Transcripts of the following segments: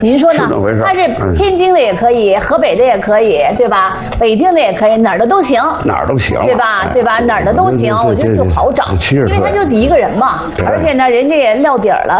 您说呢？他是天津的也可以，河北的也可以，对吧？北京的也可以，哪儿的都行， 哪儿都行， 对吧？对吧？哪儿的都行，我觉得就好找，因为他就是一个人嘛，而且呢，人家也撂底儿了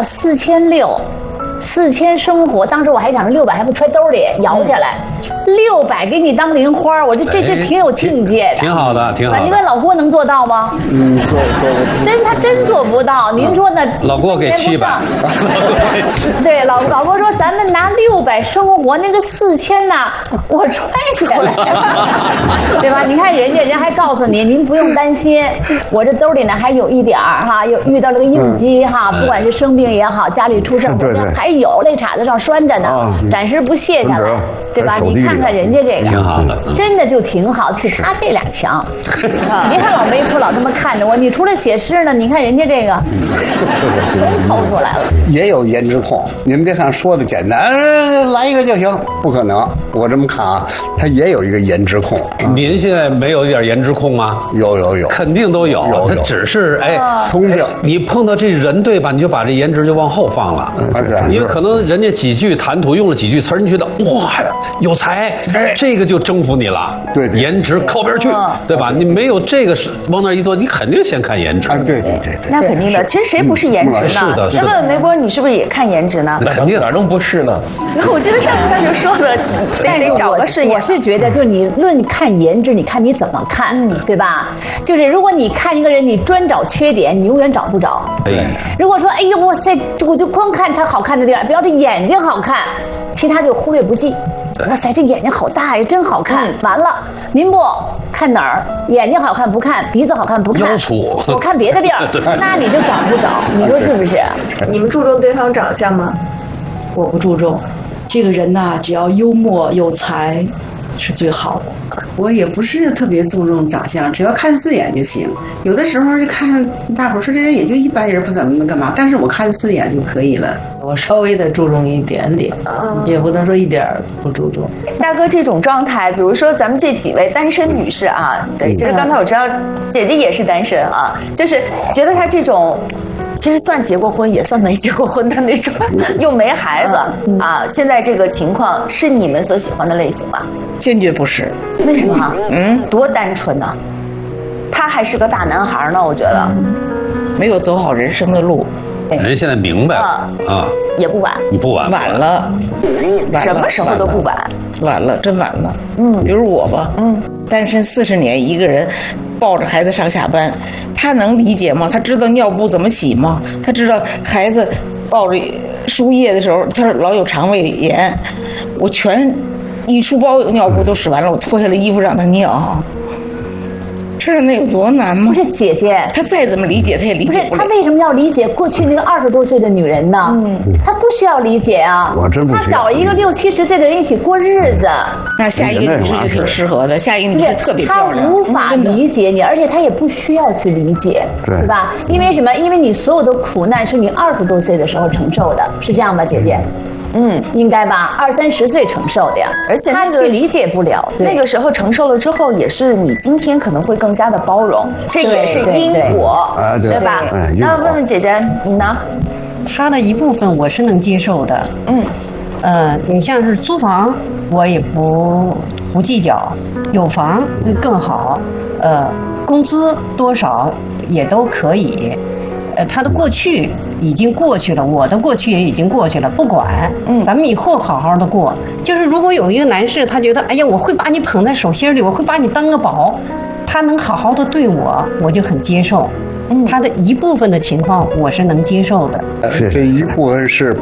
，4600生活，当时我还想着600还不揣兜里摇下来，600给你当零花，我这挺有境界的， 挺好的，挺好的。 你问老郭能做到吗？ 做他真做不到。您说呢？ 老郭给700， 对，老郭说咱们拿600生活，那个4000呢，我揣起来，对吧？你看人家还告诉你，您不用担心，我这兜里呢还有一点儿哈，又遇到了个应激哈，不管是生病也好，家里出事，我这还有肋叉子上拴着呢，暂时不卸下来，对吧？你看看人家这个， 挺好的， 真的就挺好，比他这俩强。别看老梅普老这么看着我，你除了写诗呢，你看人家这个，全抠出来了。 也有颜值控，你们别看说的简单，来一个就行，不可能。我这么看啊，他也有一个颜值控。 您现在没有一点颜值控吗？ 有， 肯定都有。他只是通病。 你碰到这人对吧？你就把这颜值就往后放了。因为可能人家几句谈吐用了几句词，你觉得哇有才，这个就征服你了。 对， 颜值靠边去，对吧？你没有这个往那一坐，你肯定先看颜值。 对， 那肯定的。其实谁不是颜值呢？ 是的。 那问梅波，你是不是也看颜值呢？ 肯定哪能不是呢？ 我记得上次他就说的，得找个顺眼。 我是觉得，就你论看颜值，你看你怎么看，对吧？就是如果你看一个人，你专找缺点，你永远找不着。如果说哎呦哇塞，我就光看他好看的地方，比方这眼睛好看，其他就忽略不计。哇塞，这眼睛好大呀，真好看。完了，您不看哪儿？眼睛好看不看，鼻子好看不看， 腰粗， 我看别的地儿，那你就找不着。你说是不是？ 你们注重对方长相吗？ 我不注重，这个人呐，只要幽默有才，是最好的。 我也不是特别注重长相，只要看顺眼就行。有的时候就看大伙说这人也就一般人，不怎么能干嘛，但是我看顺眼就可以了。 我稍微的注重一点点，也不能说一点不注重。 大哥这种状态，比如说咱们这几位单身女士啊，对，其实刚才我知道姐姐也是单身啊，就是觉得她这种。其实算结过婚，也算没结过婚的那种，又没孩子啊。现在这个情况是你们所喜欢的类型吗？ 坚决不是。 为什么？多单纯呢？他还是个大男孩呢，我觉得。 没有走好人生的路。 人现在明白了啊， 也不晚。 你不晚， 晚了， 什么时候都不晚。 晚了，真晚了。比如我吧，单身40年，一个人抱着孩子上下班，他能理解吗？他知道尿布怎么洗吗？他知道孩子抱着输液的时候，他老有肠胃炎，我全一书包尿布都使完了，我脱下来衣服让他尿。知道那有多难吗？ 不是姐姐， 他再怎么理解，他也理解不了。 他为什么要理解过去那个20多岁的女人呢？他不需要理解啊。 我真不需要。 他找一个60、70岁的人一起过日子。 那下一个女士就挺适合的，下一个女士特别漂亮。 他无法理解你，而且他也不需要去理解，对吧？因为什么？因为你所有的苦难是你20多岁的时候承受的，是这样吧，姐姐？应该吧，20、30岁承受的呀， 而且他去理解不了。 那个时候承受了之后，也是你今天可能会更加的包容，这也是因果，对吧？那问问姐姐，你呢？ 他的一部分我是能接受的，你像是租房，我也不计较，有房更好，工资多少也都可以。他的过去已经过去了，我的过去也已经过去了，不管，咱们以后好好的过。就是如果有一个男士，他觉得，哎呀，我会把你捧在手心里，我会把你当个宝，他能好好的对我，我就很接受。他的一部分的情况我是能接受的。 这一部分是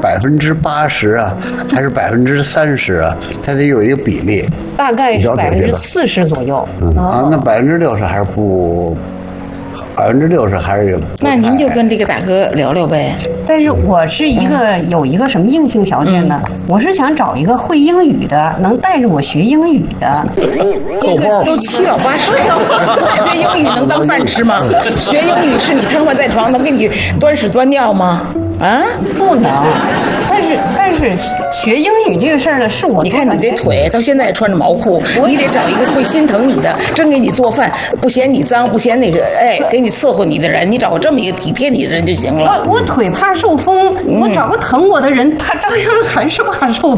80%啊，还是30%啊？它得有一个比例， 大概是40%左右。 那60%还是不。60%还是有。 那您就跟这个大哥聊聊呗。 但是我是有一个什么硬性条件呢？我是想找一个会英语的，能带着我学英语的。 都7老8十了，学英语能当饭吃吗？学英语是你瘫痪在床，能给你端屎端尿吗？啊， 不能。但是学英语这个事儿呢，是我。 你看你这腿到现在也穿着毛裤，你得找一个会心疼你的，真给你做饭，不嫌你脏，不嫌那个给你伺候你的人，你找个这么一个体贴你的人就行了。 我腿怕受风，我找个疼我的人，他照样还是怕受风。